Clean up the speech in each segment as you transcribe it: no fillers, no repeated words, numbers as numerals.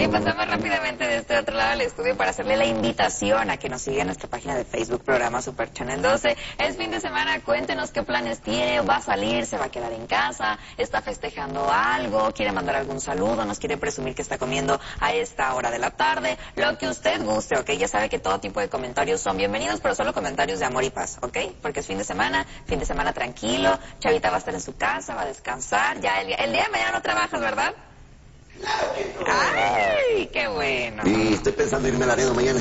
Y pasamos rápidamente de este otro lado del estudio para hacerle la invitación a que nos siga en nuestra página de Facebook, programa Super Channel 12. Es fin de semana, cuéntenos qué planes tiene, va a salir, se va a quedar en casa, está festejando algo, quiere mandar algún saludo, nos quiere presumir que está comiendo a esta hora de la tarde, lo que usted guste, ¿ok? Ya sabe que todo tipo de comentarios son bienvenidos, pero solo comentarios de amor y paz, ¿ok? Porque es fin de semana tranquilo, Chavita va a estar en su casa, va a descansar, ya el día de mañana no trabajas, ¿verdad? ¡Ay, qué bueno! Y estoy pensando irme a Laredo mañana.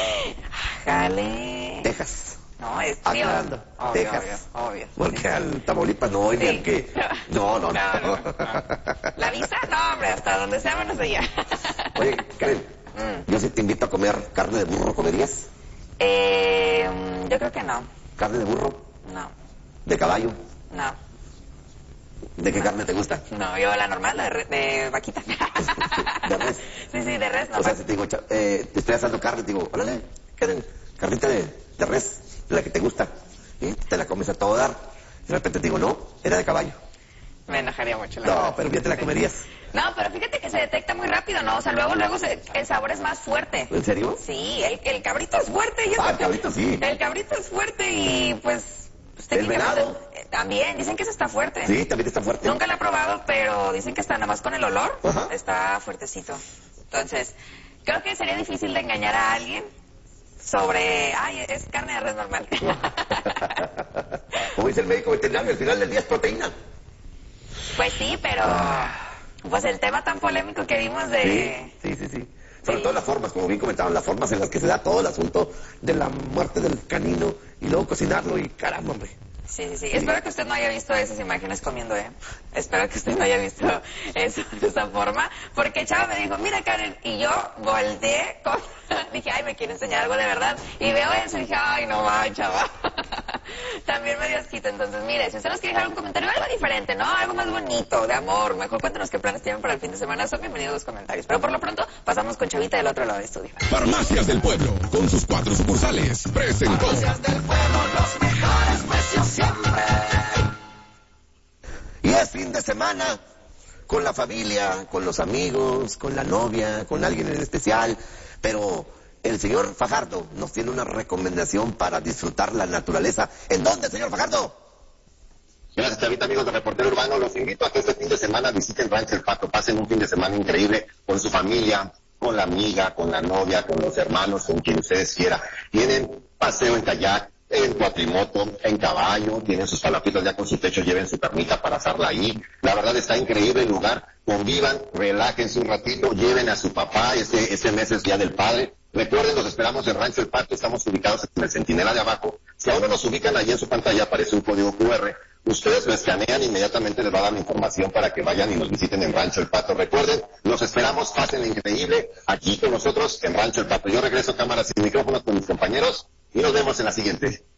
¡Jale! Texas. No, es Aclarando. obvio, Texas. obvio. Porque al Tamaulipas no, ni al que... No. ¿La visa? No, hombre, hasta donde sea, menos allá. Oye, Karen, yo sí te invito a comer carne de burro, ¿comerías? Yo creo que no. ¿Carne de burro? No. ¿De caballo? No. ¿De qué carne te gusta? No, yo la normal, de vaquita. ¿De res? Sí, de res, no. O sea, si te digo, te estoy asando carne, te digo, órale, Karen, carnita de res, la que te gusta. Y te la comes a todo dar. Y de repente te digo, no, era de caballo. Me enojaría mucho. No, pero ya te la comerías. No, pero fíjate que se detecta muy rápido, ¿no? O sea, luego el sabor es más fuerte. ¿En serio? Sí, el cabrito es fuerte. El cabrito sí. El cabrito es fuerte y pues... ¿El venado? También, dicen que eso está fuerte. Sí, también está fuerte. Nunca lo he probado, pero dicen que está nada más con el olor, ajá, está fuertecito. Entonces, creo que sería difícil de engañar a alguien sobre, ay, es carne de res normal. Como dice el médico veterinario, al final del día es proteína. Pues sí, pero pues el tema tan polémico que vimos de... Sí. Sobre todo las formas, como bien comentaban, las formas en las que se da todo el asunto de la muerte del canino y luego cocinarlo y caramba, hombre. Sí. Espero que usted no haya visto esas imágenes comiendo, Espero que usted no haya visto eso de esa forma, porque Chava me dijo, mira Karen, y yo volteé, dije, ay, me quiere enseñar algo de verdad, y veo eso y dije, ay, no va, Chava. También me dio asquito, entonces mire, si usted nos quiere dejar un comentario, algo diferente, ¿no? Algo más bonito, de amor, mejor cuéntenos qué planes tienen para el fin de semana, son bienvenidos los comentarios, pero por lo pronto pasamos con Chavita del otro lado del estudio. Farmacias del Pueblo, con sus 4 sucursales, presentó. Farmacias del Pueblo, los mejores precios siempre. Y es fin de semana, con la familia, con los amigos, con la novia, con alguien en especial, pero el señor Fajardo nos tiene una recomendación para disfrutar la naturaleza. ¿En dónde, señor Fajardo? Gracias, Chavita, amigos de Reportero Urbano. Los invito a que este fin de semana visiten Rancho El Pato, pasen un fin de semana increíble con su familia, con la amiga, con la novia, con los hermanos, con quien ustedes quieran. Tienen paseo en kayak, en cuatrimoto, en caballo, tienen sus palafitas ya con su techo, lleven su carnita para asarla ahí. La verdad está increíble el lugar, convivan, relájense un ratito, lleven a su papá, este mes es Día del Padre. Recuerden, los esperamos en Rancho El Pato, estamos ubicados en el Centinela de abajo. Si aún no nos ubican, allí en su pantalla aparece un código QR. Ustedes lo escanean, inmediatamente les va a dar la información para que vayan y nos visiten en Rancho El Pato. Recuerden, los esperamos, pasen increíble aquí con nosotros en Rancho El Pato. Yo regreso cámaras y micrófonos con mis compañeros y nos vemos en la siguiente.